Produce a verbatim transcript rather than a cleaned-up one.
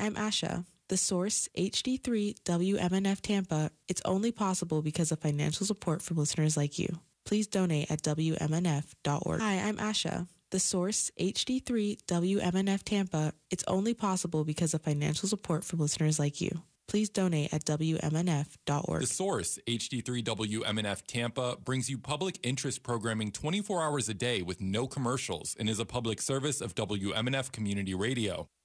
I'm Asha. The source, H D three W M N F Tampa, it's only possible because of financial support from listeners like you. Please donate at W M N F dot org. Hi, I'm Asha. The source, H D three W M N F Tampa, it's only possible because of financial support from listeners like you. Please donate at W M N F dot org. The source, H D three W M N F Tampa, brings you public interest programming twenty-four hours a day with no commercials and is a public service of W M N F Community Radio.